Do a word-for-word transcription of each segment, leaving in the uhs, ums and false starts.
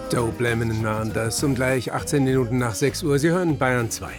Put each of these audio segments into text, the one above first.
Dope Lemon waren das, um gleich achtzehn Minuten nach sechs Uhr. Sie hören Bayern zwei.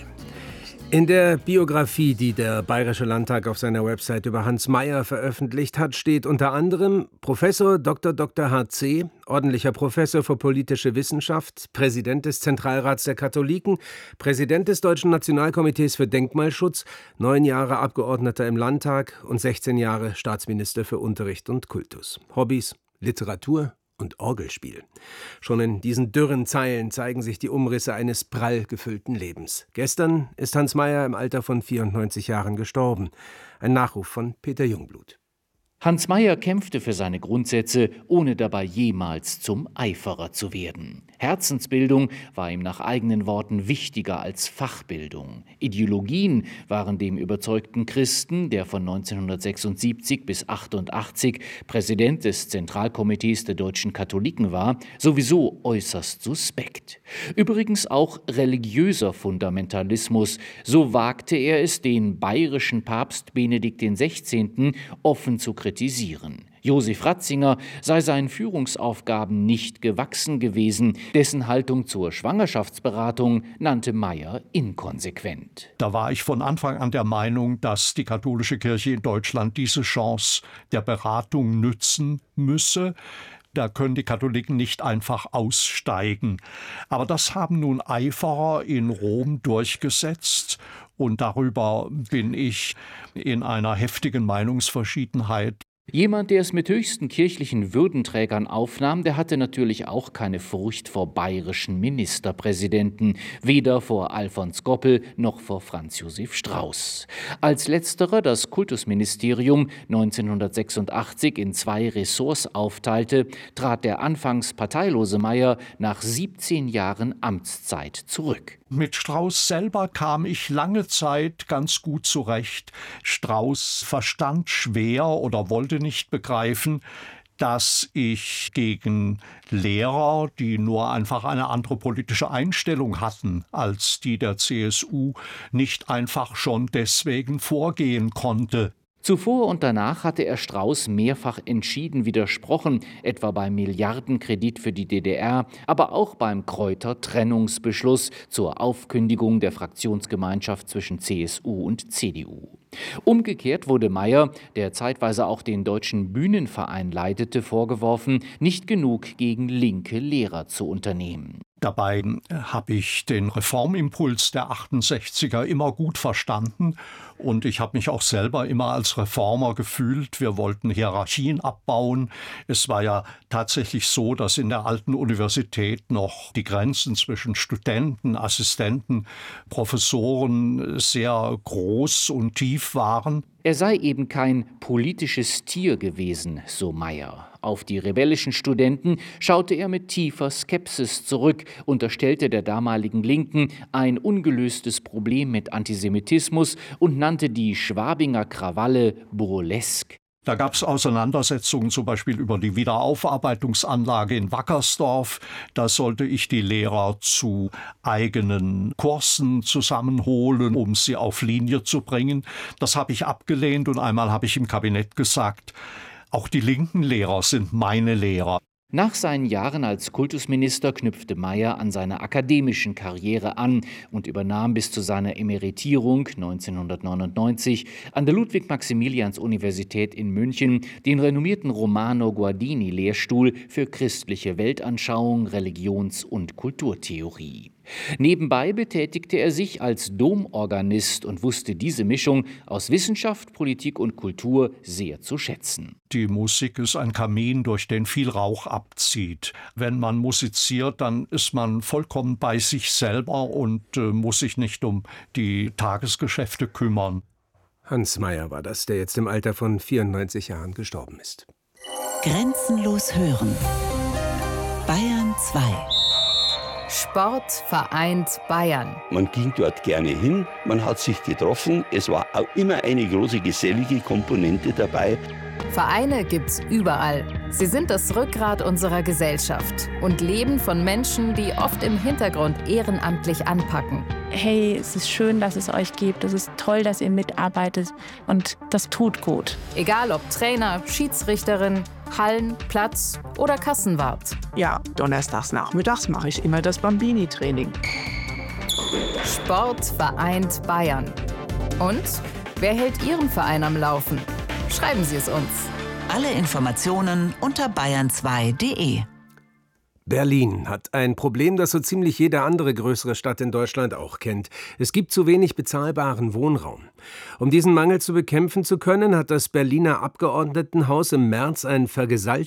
In der Biografie, die der Bayerische Landtag auf seiner Website über Hans Mayer veröffentlicht hat, steht unter anderem Professor Doktor Doktor H C, ordentlicher Professor für politische Wissenschaft, Präsident des Zentralrats der Katholiken, Präsident des Deutschen Nationalkomitees für Denkmalschutz, neun Jahre Abgeordneter im Landtag und sechzehn Jahre Staatsminister für Unterricht und Kultus. Hobbys: Literatur und Orgelspiel. Schon in diesen dürren Zeilen zeigen sich die Umrisse eines prall gefüllten Lebens. Gestern ist Hans Mayer im Alter von vierundneunzig Jahren gestorben. Ein Nachruf von Peter Jungblut. Hans Mayer kämpfte für seine Grundsätze, ohne dabei jemals zum Eiferer zu werden. Herzensbildung war ihm nach eigenen Worten wichtiger als Fachbildung. Ideologien waren dem überzeugten Christen, der von neunzehnhundertsechsundsiebzig bis achtundachtzig Präsident des Zentralkomitees der deutschen Katholiken war, sowieso äußerst suspekt. Übrigens auch religiöser Fundamentalismus. So wagte er es, den bayerischen Papst Benedikt den Sechzehnten offen zu kritisieren. Josef Ratzinger sei seinen Führungsaufgaben nicht gewachsen gewesen. Dessen Haltung zur Schwangerschaftsberatung nannte Mayer inkonsequent. Da war ich von Anfang an der Meinung, dass die katholische Kirche in Deutschland diese Chance der Beratung nützen müsse. Da können die Katholiken nicht einfach aussteigen. Aber das haben nun Eiferer in Rom durchgesetzt. Und darüber bin ich in einer heftigen Meinungsverschiedenheit. Jemand, der es mit höchsten kirchlichen Würdenträgern aufnahm, der hatte natürlich auch keine Furcht vor bayerischen Ministerpräsidenten, weder vor Alfons Goppel noch vor Franz Josef Strauß. Als letzterer das Kultusministerium neunzehnhundertsechsundachtzig in zwei Ressorts aufteilte, trat der anfangs parteilose Mayer nach siebzehn Jahren Amtszeit zurück. Mit Strauß selber kam ich lange Zeit ganz gut zurecht. Strauß verstand schwer oder wollte nicht begreifen, dass ich gegen Lehrer, die nur einfach eine andere politische Einstellung hatten als die der C S U, nicht einfach schon deswegen vorgehen konnte. Zuvor und danach hatte er Strauß mehrfach entschieden widersprochen, etwa beim Milliardenkredit für die D D R, aber auch beim Kräuter-Trennungsbeschluss zur Aufkündigung der Fraktionsgemeinschaft zwischen C S U und C D U. Umgekehrt wurde Mayer, der zeitweise auch den Deutschen Bühnenverein leitete, vorgeworfen, nicht genug gegen linke Lehrer zu unternehmen. Dabei habe ich den Reformimpuls der achtundsechziger immer gut verstanden und ich habe mich auch selber immer als Reformer gefühlt. Wir wollten Hierarchien abbauen. Es war ja tatsächlich so, dass in der alten Universität noch die Grenzen zwischen Studenten, Assistenten, Professoren sehr groß und tief waren. Er sei eben kein politisches Tier gewesen, so Mayer. Auf die rebellischen Studenten schaute er mit tiefer Skepsis zurück, unterstellte der damaligen Linken ein ungelöstes Problem mit Antisemitismus und nannte die Schwabinger Krawalle burlesk. Da gab es Auseinandersetzungen zum Beispiel über die Wiederaufarbeitungsanlage in Wackersdorf. Da sollte ich die Lehrer zu eigenen Kursen zusammenholen, um sie auf Linie zu bringen. Das habe ich abgelehnt und einmal habe ich im Kabinett gesagt, auch die linken Lehrer sind meine Lehrer. Nach seinen Jahren als Kultusminister knüpfte Mayer an seiner akademischen Karriere an und übernahm bis zu seiner Emeritierung neunzehnhundertneunundneunzig an der Ludwig-Maximilians-Universität in München den renommierten Romano-Guardini-Lehrstuhl für christliche Weltanschauung, Religions- und Kulturtheorie. Nebenbei betätigte er sich als Domorganist und wusste diese Mischung aus Wissenschaft, Politik und Kultur sehr zu schätzen. Die Musik ist ein Kamin, durch den viel Rauch abzieht. Wenn man musiziert, dann ist man vollkommen bei sich selber und äh, muss sich nicht um die Tagesgeschäfte kümmern. Hans Mayer war das, der jetzt im Alter von vierundneunzig Jahren gestorben ist. Grenzenlos hören. Bayern zwei. Sport vereint Bayern. Man ging dort gerne hin, man hat sich getroffen. Es war auch immer eine große gesellige Komponente dabei. Vereine gibt's überall. Sie sind das Rückgrat unserer Gesellschaft und leben von Menschen, die oft im Hintergrund ehrenamtlich anpacken. Hey, es ist schön, dass es euch gibt. Es ist toll, dass ihr mitarbeitet und das tut gut. Egal ob Trainer, Schiedsrichterin, Hallen, Platz oder Kassenwart. Ja, donnerstags nachmittags mache ich immer das Bambini-Training. Sport vereint Bayern. Und wer hält Ihren Verein am Laufen? Schreiben Sie es uns. Alle Informationen unter bayern zwei punkt de. Berlin hat ein Problem, das so ziemlich jede andere größere Stadt in Deutschland auch kennt. Es gibt zu wenig bezahlbaren Wohnraum. Um diesen Mangel zu bekämpfen zu können, hat das Berliner Abgeordnetenhaus im März ein Vergesell-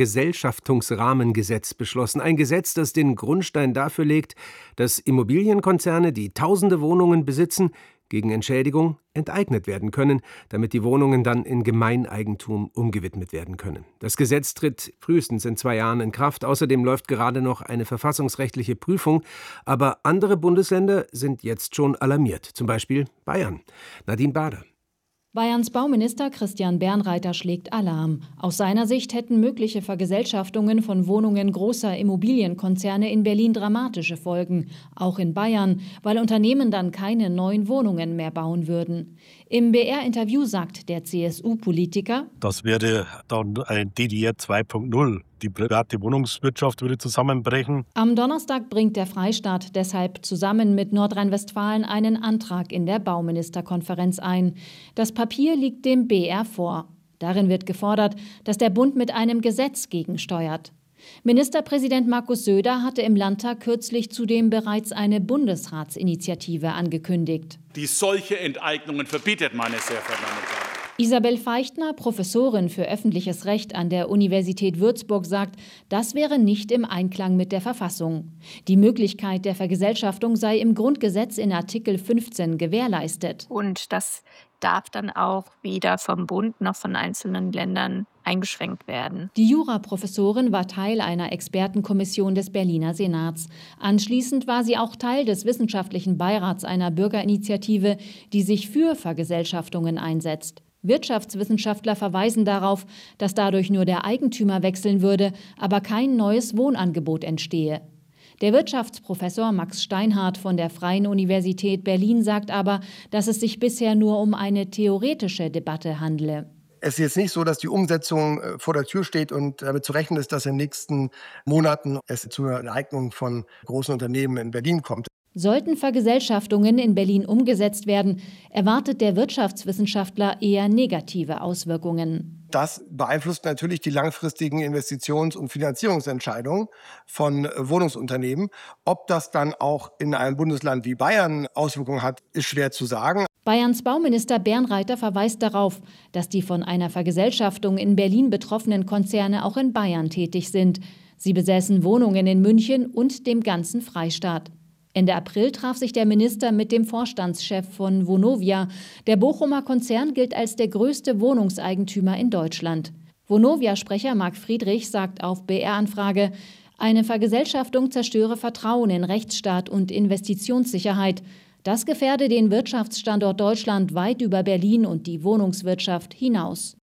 Vergesellschaftungsrahmengesetz beschlossen. Ein Gesetz, das den Grundstein dafür legt, dass Immobilienkonzerne, die tausende Wohnungen besitzen, gegen Entschädigung enteignet werden können, damit die Wohnungen dann in Gemeineigentum umgewidmet werden können. Das Gesetz tritt frühestens in zwei Jahren in Kraft. Außerdem läuft gerade noch eine verfassungsrechtliche Prüfung. Aber andere Bundesländer sind jetzt schon alarmiert, zum Beispiel Bayern. Nadine Bader. Bayerns Bauminister Christian Bernreiter schlägt Alarm. Aus seiner Sicht hätten mögliche Vergesellschaftungen von Wohnungen großer Immobilienkonzerne in Berlin dramatische Folgen, auch in Bayern, weil Unternehmen dann keine neuen Wohnungen mehr bauen würden. Im B R-Interview sagt der C S U-Politiker: Das wäre dann ein D D R zwei punkt null. Die private Wohnungswirtschaft würde zusammenbrechen. Am Donnerstag bringt der Freistaat deshalb zusammen mit Nordrhein-Westfalen einen Antrag in der Bauministerkonferenz ein. Das Papier liegt dem B R vor. Darin wird gefordert, dass der Bund mit einem Gesetz gegensteuert. Ministerpräsident Markus Söder hatte im Landtag kürzlich zudem bereits eine Bundesratsinitiative angekündigt. Die solche Enteignungen verbietet, meine sehr verehrten Damen und Herren. Isabel Feichtner, Professorin für öffentliches Recht an der Universität Würzburg, sagt, das wäre nicht im Einklang mit der Verfassung. Die Möglichkeit der Vergesellschaftung sei im Grundgesetz in Artikel fünfzehn gewährleistet. Und das darf dann auch weder vom Bund noch von einzelnen Ländern eingeschränkt werden. Die Juraprofessorin war Teil einer Expertenkommission des Berliner Senats. Anschließend war sie auch Teil des wissenschaftlichen Beirats einer Bürgerinitiative, die sich für Vergesellschaftungen einsetzt. Wirtschaftswissenschaftler verweisen darauf, dass dadurch nur der Eigentümer wechseln würde, aber kein neues Wohnangebot entstehe. Der Wirtschaftsprofessor Max Steinhardt von der Freien Universität Berlin sagt aber, dass es sich bisher nur um eine theoretische Debatte handle. Es ist jetzt nicht so, dass die Umsetzung vor der Tür steht und damit zu rechnen ist, dass in den nächsten Monaten es zur Enteignung von großen Unternehmen in Berlin kommt. Sollten Vergesellschaftungen in Berlin umgesetzt werden, erwartet der Wirtschaftswissenschaftler eher negative Auswirkungen. Das beeinflusst natürlich die langfristigen Investitions- und Finanzierungsentscheidungen von Wohnungsunternehmen. Ob das dann auch in einem Bundesland wie Bayern Auswirkungen hat, ist schwer zu sagen. Bayerns Bauminister Bernreiter verweist darauf, dass die von einer Vergesellschaftung in Berlin betroffenen Konzerne auch in Bayern tätig sind. Sie besäßen Wohnungen in München und dem ganzen Freistaat. Ende April traf sich der Minister mit dem Vorstandschef von Vonovia. Der Bochumer Konzern gilt als der größte Wohnungseigentümer in Deutschland. Vonovia-Sprecher Marc Friedrich sagt auf B R-Anfrage, eine Vergesellschaftung zerstöre Vertrauen in Rechtsstaat und Investitionssicherheit. Das gefährde den Wirtschaftsstandort Deutschland weit über Berlin und die Wohnungswirtschaft hinaus.